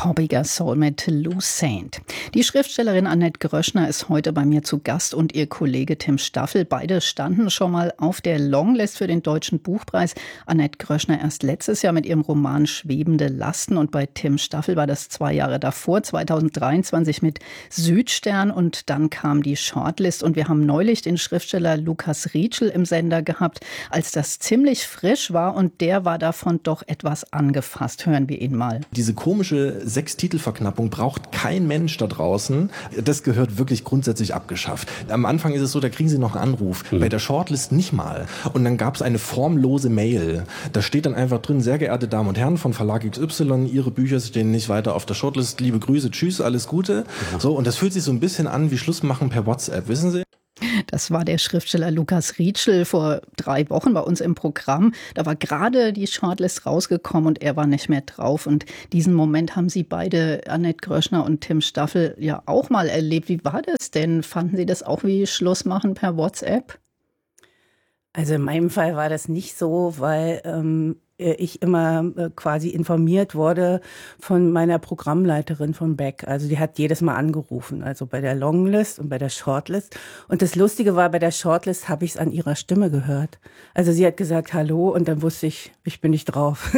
Poppiger Soul mit Lou Saint. Die Schriftstellerin Annette Gröschner ist heute bei mir zu Gast und ihr Kollege Tim Staffel. Beide standen schon mal auf der Longlist für den Deutschen Buchpreis. Annette Gröschner erst letztes Jahr mit ihrem Roman Schwebende Lasten und bei Tim Staffel war das 2 Jahre davor, 2023 mit Südstern, und dann kam die Shortlist und wir haben neulich den Schriftsteller Lukas Rietschel im Sender gehabt, als das ziemlich frisch war, und der war davon doch etwas angefasst. Hören wir ihn mal. Diese komische 6-Titel-Verknappung braucht kein Mensch da draußen. Das gehört wirklich grundsätzlich abgeschafft. Am Anfang ist es so, da kriegen Sie noch einen Anruf. Bei der Shortlist nicht mal. Und dann gab es eine formlose Mail. Da steht dann einfach drin: sehr geehrte Damen und Herren von Verlag XY, Ihre Bücher stehen nicht weiter auf der Shortlist. Liebe Grüße, tschüss, alles Gute. So, und das fühlt sich so ein bisschen an wie Schluss machen per WhatsApp, wissen Sie? Das war der Schriftsteller Lukas Rietschel vor 3 Wochen bei uns im Programm. Da war gerade die Shortlist rausgekommen und er war nicht mehr drauf. Und diesen Moment haben Sie beide, Annette Gröschner und Tim Staffel, ja auch mal erlebt. Wie war das denn? Fanden Sie das auch wie Schluss machen per WhatsApp? Also in meinem Fall war das nicht so, weil ich immer quasi informiert wurde von meiner Programmleiterin von Beck. Also die hat jedes Mal angerufen, also bei der Longlist und bei der Shortlist. Und das Lustige war, bei der Shortlist habe ich es an ihrer Stimme gehört. Also sie hat gesagt Hallo und dann wusste ich bin nicht drauf.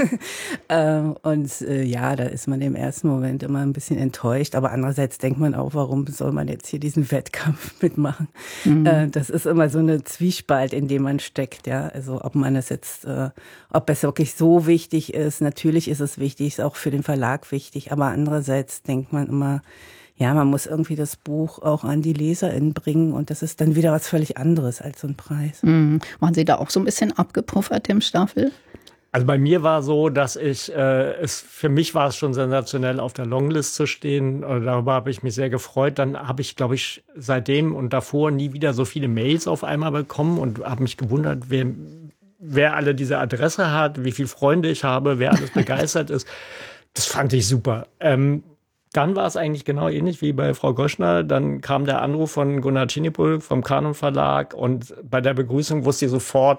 Ja, da ist man im ersten Moment immer ein bisschen enttäuscht. Aber andererseits denkt man auch, warum soll man jetzt hier diesen Wettkampf mitmachen? Das ist immer so eine Zwiespalt, in dem man steckt. Ja, also ob man es jetzt, ob es wirklich so wichtig ist. Natürlich ist es wichtig, ist auch für den Verlag wichtig. Aber andererseits denkt man immer, ja, man muss irgendwie das Buch auch an die LeserInnen bringen. Und das ist dann wieder was völlig anderes als so ein Preis. Waren Sie da auch so ein bisschen abgepuffert, Tim Staffel? Also bei mir war so, dass für mich war es schon sensationell, auf der Longlist zu stehen. Darüber habe ich mich sehr gefreut. Dann habe ich, glaube ich, seitdem und davor nie wieder so viele Mails auf einmal bekommen und habe mich gewundert, wer alle diese Adresse hat, wie viele Freunde ich habe, wer alles begeistert ist. Das fand ich super. Dann war es eigentlich genau ähnlich wie bei Frau Gröschner. Dann kam der Anruf von Gunnar Czinipul vom Kanon Verlag und bei der Begrüßung wusste ich sofort,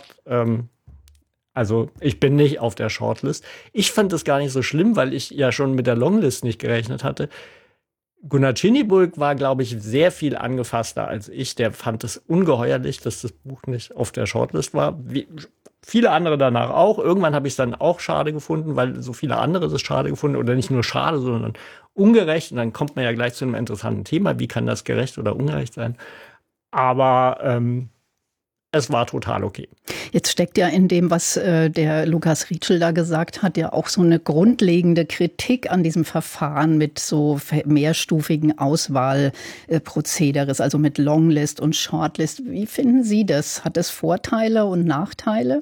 also ich bin nicht auf der Shortlist. Ich fand das gar nicht so schlimm, weil ich ja schon mit der Longlist nicht gerechnet hatte. Gunnar Czinipul war, glaube ich, sehr viel angefasster als ich. Der fand es ungeheuerlich, dass das Buch nicht auf der Shortlist war. Wie viele andere danach auch. Irgendwann habe ich es dann auch schade gefunden, weil so viele andere es schade gefunden, oder nicht nur schade, sondern ungerecht. Und dann kommt man ja gleich zu einem interessanten Thema. Wie kann das gerecht oder ungerecht sein? Aber es war total okay. Jetzt steckt ja in dem, was der Lukas Rietschel da gesagt hat, ja auch so eine grundlegende Kritik an diesem Verfahren mit so mehrstufigen Auswahlprozederes, also mit Longlist und Shortlist. Wie finden Sie das? Hat das Vorteile und Nachteile?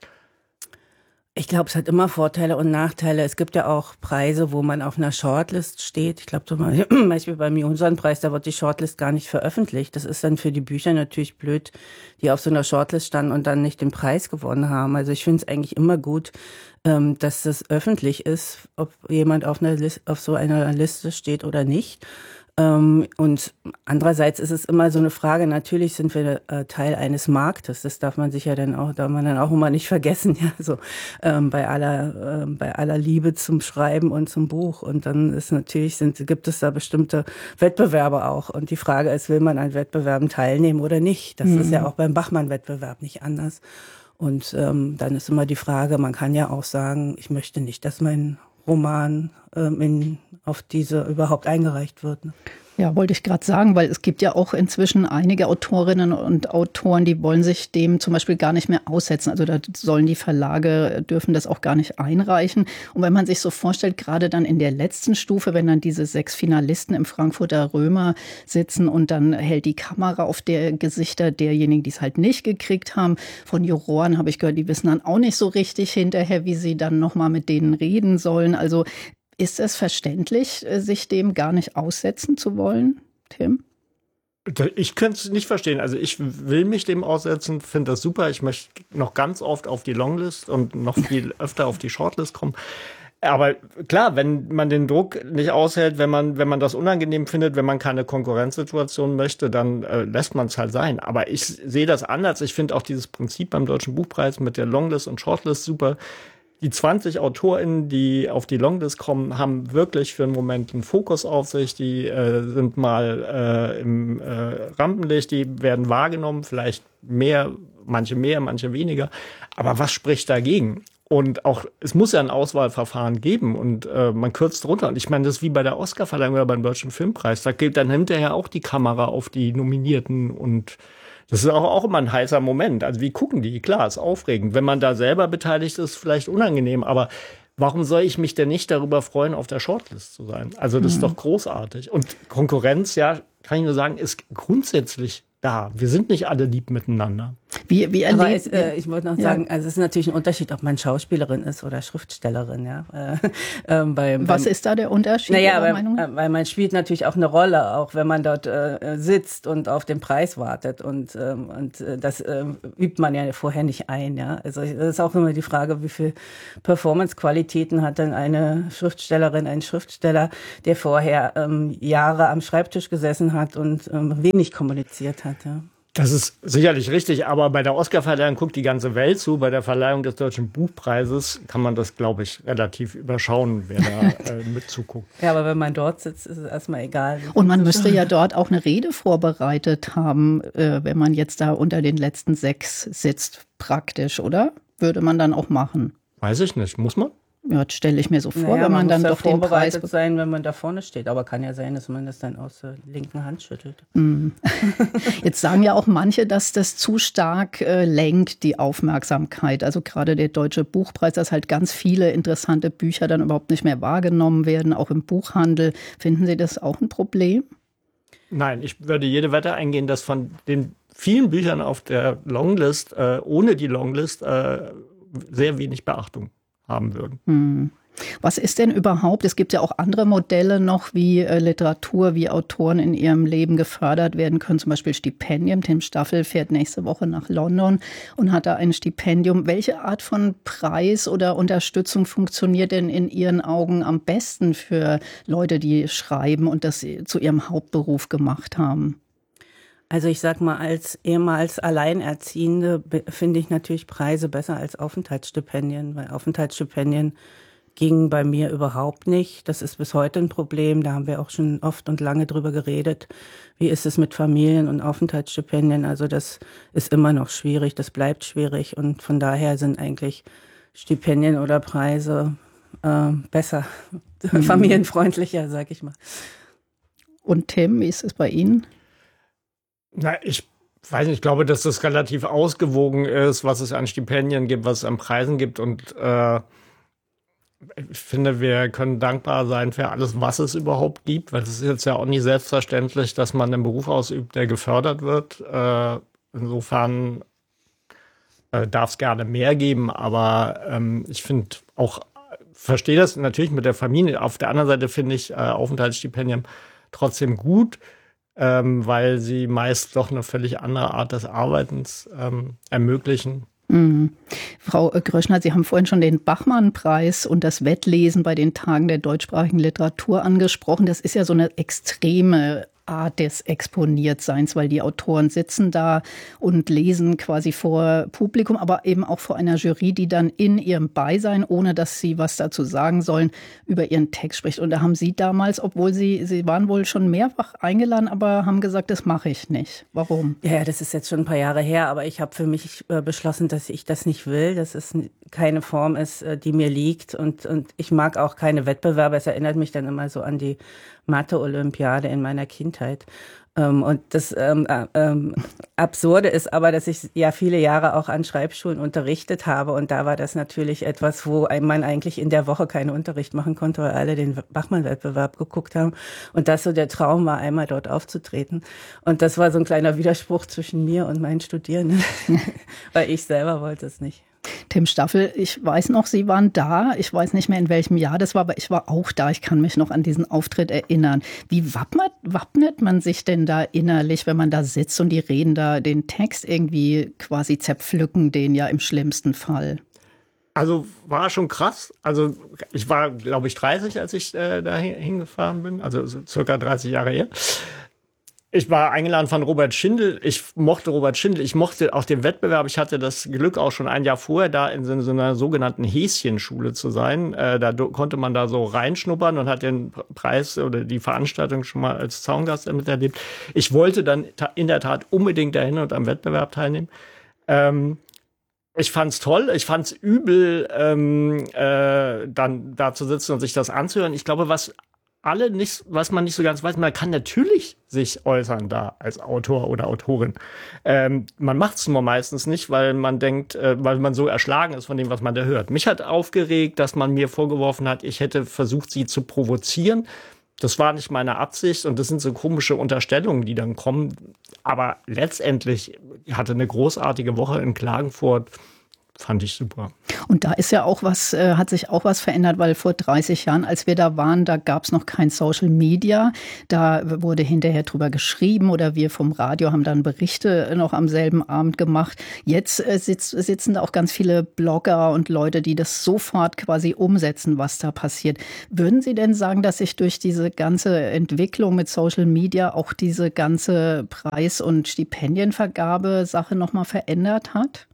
Ich glaube, es hat immer Vorteile und Nachteile. Es gibt ja auch Preise, wo man auf einer Shortlist steht. Ich glaube zum Beispiel beim Jonsson-Preis, da wird die Shortlist gar nicht veröffentlicht. Das ist dann für die Bücher natürlich blöd, die auf so einer Shortlist standen und dann nicht den Preis gewonnen haben. Also ich finde es eigentlich immer gut, dass das öffentlich ist, ob jemand auf so einer Liste steht oder nicht. Und andererseits ist es immer so eine Frage, natürlich sind wir Teil eines Marktes, das darf man dann auch immer nicht vergessen, ja, so bei aller Liebe zum Schreiben und zum Buch. Und dann gibt es da bestimmte Wettbewerbe auch. Und die Frage ist, will man an Wettbewerben teilnehmen oder nicht? Das ist ja auch beim Bachmann-Wettbewerb nicht anders. Und dann ist immer die Frage, man kann ja auch sagen, ich möchte nicht, dass mein Roman auf diese überhaupt eingereicht wird. Ne? Ja, wollte ich gerade sagen, weil es gibt ja auch inzwischen einige Autorinnen und Autoren, die wollen sich dem zum Beispiel gar nicht mehr aussetzen. Also da sollen die Verlage, dürfen das auch gar nicht einreichen. Und wenn man sich so vorstellt, gerade dann in der letzten Stufe, wenn dann diese 6 Finalisten im Frankfurter Römer sitzen und dann hält die Kamera auf der Gesichter derjenigen, die es halt nicht gekriegt haben. Von Juroren habe ich gehört, die wissen dann auch nicht so richtig hinterher, wie sie dann nochmal mit denen reden sollen. Also ist es verständlich, sich dem gar nicht aussetzen zu wollen, Tim? Ich könnte es nicht verstehen. Also ich will mich dem aussetzen, finde das super. Ich möchte noch ganz oft auf die Longlist und noch viel öfter auf die Shortlist kommen. Aber klar, wenn man den Druck nicht aushält, wenn man das unangenehm findet, wenn man keine Konkurrenzsituation möchte, dann lässt man es halt sein. Aber ich sehe das anders. Ich finde auch dieses Prinzip beim Deutschen Buchpreis mit der Longlist und Shortlist super. die 20 AutorInnen, die auf die Longlist kommen, haben wirklich für einen Moment einen Fokus auf sich. Die sind mal im Rampenlicht, die werden wahrgenommen, vielleicht mehr, manche weniger. Aber was spricht dagegen? Und auch, es muss ja ein Auswahlverfahren geben und man kürzt runter. Und ich meine, das ist wie bei der Oscarverleihung oder beim Deutschen Filmpreis. Da geht dann hinterher auch die Kamera auf die Nominierten und das ist auch immer ein heißer Moment. Also wie gucken die? Klar, ist aufregend. Wenn man da selber beteiligt ist, vielleicht unangenehm. Aber warum soll ich mich denn nicht darüber freuen, auf der Shortlist zu sein? Also das ist doch großartig. Und Konkurrenz, ja, kann ich nur sagen, ist grundsätzlich da. Wir sind nicht alle lieb miteinander. Wie aber ich wollte noch sagen, also es ist natürlich ein Unterschied, ob man Schauspielerin ist oder Schriftstellerin. Ja. Was ist da der Unterschied? Naja, weil man spielt natürlich auch eine Rolle, auch wenn man dort sitzt und auf den Preis wartet. Und das übt man ja vorher nicht ein. Ja. Also das ist auch immer die Frage, wie viel Performance-Qualitäten hat denn eine Schriftstellerin, ein Schriftsteller, der vorher Jahre am Schreibtisch gesessen hat und wenig kommuniziert hat. Ja. Das ist sicherlich richtig, aber bei der Oscarverleihung guckt die ganze Welt zu. Bei der Verleihung des Deutschen Buchpreises kann man das, glaube ich, relativ überschauen, wer da mitzuguckt. Ja, aber wenn man dort sitzt, ist es erstmal egal. Und man müsste ja dort auch eine Rede vorbereitet haben, wenn man jetzt da unter den letzten 6 sitzt, praktisch, oder? Würde man dann auch machen? Weiß ich nicht. Muss man? Ja, das stelle ich mir so vor, wenn man dann doch den Preis vorbereitet sein, wenn man da vorne steht. Aber kann ja sein, dass man das dann aus der linken Hand schüttelt. Jetzt sagen ja auch manche, dass das zu stark lenkt, die Aufmerksamkeit. Also gerade der Deutsche Buchpreis, dass halt ganz viele interessante Bücher dann überhaupt nicht mehr wahrgenommen werden, auch im Buchhandel. Finden Sie das auch ein Problem? Nein, ich würde jede Wette eingehen, dass von den vielen Büchern auf der Longlist, ohne die Longlist, sehr wenig Beachtung haben würden. Was ist denn überhaupt, es gibt ja auch andere Modelle noch, wie Literatur, wie Autoren in ihrem Leben gefördert werden können, zum Beispiel Stipendien. Tim Staffel fährt nächste Woche nach London und hat da ein Stipendium. Welche Art von Preis oder Unterstützung funktioniert denn in Ihren Augen am besten für Leute, die schreiben und das zu ihrem Hauptberuf gemacht haben? Also ich sag mal, als ehemals Alleinerziehende finde ich natürlich Preise besser als Aufenthaltsstipendien, weil Aufenthaltsstipendien gingen bei mir überhaupt nicht. Das ist bis heute ein Problem, da haben wir auch schon oft und lange drüber geredet. Wie ist es mit Familien- und Aufenthaltsstipendien? Also das ist immer noch schwierig, das bleibt schwierig und von daher sind eigentlich Stipendien oder Preise besser, familienfreundlicher, sag ich mal. Und Tim, wie ist es bei Ihnen? Na, ich weiß nicht, ich glaube, dass das relativ ausgewogen ist, was es an Stipendien gibt, was es an Preisen gibt. Und ich finde, wir können dankbar sein für alles, was es überhaupt gibt, weil es ist jetzt ja auch nicht selbstverständlich, dass man einen Beruf ausübt, der gefördert wird. Insofern darf es gerne mehr geben, aber ich finde auch, verstehe das natürlich mit der Familie. Auf der anderen Seite finde ich Aufenthaltsstipendien trotzdem gut, weil sie meist doch eine völlig andere Art des Arbeitens ermöglichen. Frau Gröschner, Sie haben vorhin schon den Bachmann-Preis und das Wettlesen bei den Tagen der deutschsprachigen Literatur angesprochen. Das ist ja so eine extreme Art des Exponiertseins, weil die Autoren sitzen da und lesen quasi vor Publikum, aber eben auch vor einer Jury, die dann in ihrem Beisein, ohne dass sie was dazu sagen sollen, über ihren Text spricht. Und da haben Sie damals, obwohl Sie waren wohl schon mehrfach eingeladen, aber haben gesagt, das mache ich nicht. Warum? Ja, das ist jetzt schon ein paar Jahre her, aber ich habe für mich beschlossen, dass ich das nicht will, dass es keine Form ist, die mir liegt und ich mag auch keine Wettbewerbe. Es erinnert mich dann immer so an die Mathe-Olympiade in meiner Kindheit. Und das Absurde ist aber, dass ich ja viele Jahre auch an Schreibschulen unterrichtet habe. Und da war das natürlich etwas, wo man eigentlich in der Woche keinen Unterricht machen konnte, weil alle den Bachmann-Wettbewerb geguckt haben. Und das so der Traum war, einmal dort aufzutreten. Und das war so ein kleiner Widerspruch zwischen mir und meinen Studierenden, weil ich selber wollte es nicht. Tim Staffel, ich weiß noch, Sie waren da. Ich weiß nicht mehr, in welchem Jahr das war, aber ich war auch da. Ich kann mich noch an diesen Auftritt erinnern. Wie wappnet man sich denn da innerlich, wenn man da sitzt und die reden da den Text irgendwie quasi zerpflücken, den ja im schlimmsten Fall? Also war schon krass. Also ich war, glaube ich, 30, als ich da hingefahren bin. Also so circa 30 Jahre her. Ich war eingeladen von Robert Schindel. Ich mochte Robert Schindel. Ich mochte auch den Wettbewerb. Ich hatte das Glück, auch schon ein Jahr vorher da in so einer sogenannten Häschenschule zu sein. Da konnte man da so reinschnuppern und hat den Preis oder die Veranstaltung schon mal als Zaungast miterlebt. Ich wollte dann in der Tat unbedingt dahin und am Wettbewerb teilnehmen. Ich fand's toll. Ich fand's übel, dann da zu sitzen und sich das anzuhören. Ich glaube, was man nicht so ganz weiß, man kann natürlich sich äußern da als Autor oder Autorin. Man macht es nur meistens nicht, weil man denkt, weil man so erschlagen ist von dem, was man da hört. Mich hat aufgeregt, dass man mir vorgeworfen hat, ich hätte versucht, sie zu provozieren. Das war nicht meine Absicht und das sind so komische Unterstellungen, die dann kommen. Aber letztendlich hatte eine großartige Woche in Klagenfurt. Fand ich super. Und da ist ja auch hat sich auch was verändert, weil vor 30 Jahren, als wir da waren, da gab es noch kein Social Media. Da wurde hinterher drüber geschrieben oder wir vom Radio haben dann Berichte noch am selben Abend gemacht. Jetzt sitzen da auch ganz viele Blogger und Leute, die das sofort quasi umsetzen, was da passiert. Würden Sie denn sagen, dass sich durch diese ganze Entwicklung mit Social Media auch diese ganze Preis- und Stipendienvergabe-Sache nochmal verändert hat?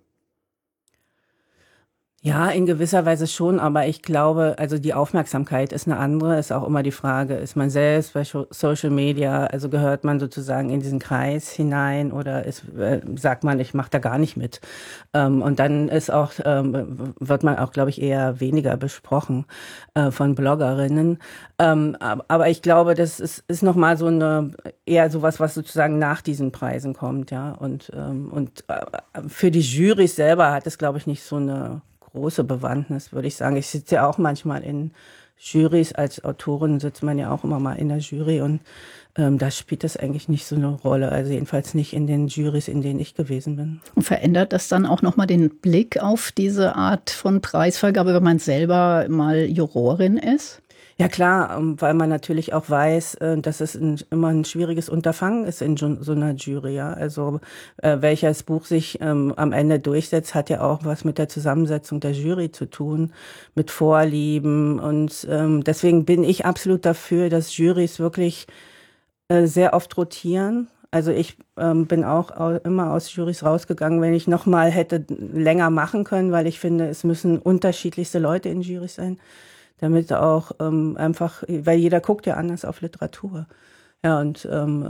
Ja, in gewisser Weise schon, aber ich glaube, also die Aufmerksamkeit ist eine andere, ist auch immer die Frage, ist man selbst bei Social Media, also gehört man sozusagen in diesen Kreis hinein oder sagt man, ich mache da gar nicht mit. Und dann wird man auch, glaube ich, eher weniger besprochen von Bloggerinnen. Aber ich glaube, das ist nochmal eher sowas, was sozusagen nach diesen Preisen kommt, ja. Und für die Jurys selber hat es, glaube ich, nicht so eine große Bewandtnis, würde ich sagen. Ich sitze ja auch manchmal in Jurys. Als Autorin sitzt man ja auch immer mal in der Jury und da spielt das eigentlich nicht so eine Rolle. Also jedenfalls nicht in den Jurys, in denen ich gewesen bin. Und verändert das dann auch nochmal den Blick auf diese Art von Preisvergabe, wenn man selber mal Jurorin ist? Ja klar, weil man natürlich auch weiß, dass es immer ein schwieriges Unterfangen ist in so einer Jury. Ja? Also welches Buch sich am Ende durchsetzt, hat ja auch was mit der Zusammensetzung der Jury zu tun, mit Vorlieben. Und deswegen bin ich absolut dafür, dass Jurys wirklich sehr oft rotieren. Also ich bin auch immer aus Jurys rausgegangen, wenn ich nochmal hätte länger machen können, weil ich finde, es müssen unterschiedlichste Leute in Jurys sein. Damit auch einfach, weil jeder guckt ja anders auf Literatur. Ja, und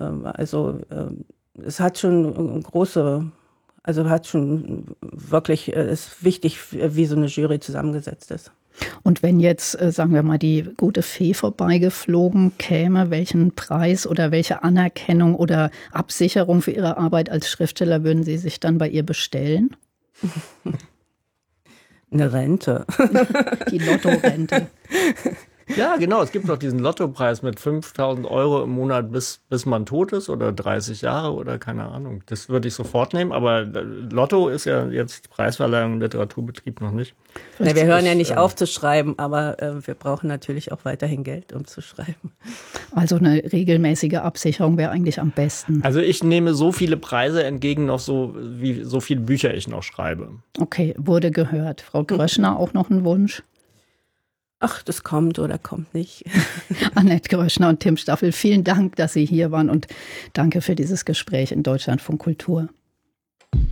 es hat schon wirklich, ist wichtig, wie so eine Jury zusammengesetzt ist. Und wenn jetzt, sagen wir mal, die Gute Fee vorbeigeflogen käme, welchen Preis oder welche Anerkennung oder Absicherung für Ihre Arbeit als Schriftsteller würden Sie sich dann bei ihr bestellen? Eine Rente. Die Lotto-Rente. Ja, genau. Es gibt doch diesen Lottopreis mit 5.000 € im Monat, bis man tot ist oder 30 Jahre oder keine Ahnung. Das würde ich sofort nehmen. Aber Lotto ist ja jetzt Preisverleihung im Literaturbetrieb noch nicht. Na, wir hören ja nicht auf zu schreiben, aber wir brauchen natürlich auch weiterhin Geld, um zu schreiben. Also eine regelmäßige Absicherung wäre eigentlich am besten. Also ich nehme so viele Preise entgegen, noch so viele Bücher ich noch schreibe. Okay, wurde gehört. Frau Gröschner, auch noch ein Wunsch? Ach, das kommt oder kommt nicht. Annette Gröschner und Tim Staffel, vielen Dank, dass Sie hier waren und danke für dieses Gespräch in Deutschlandfunk Kultur.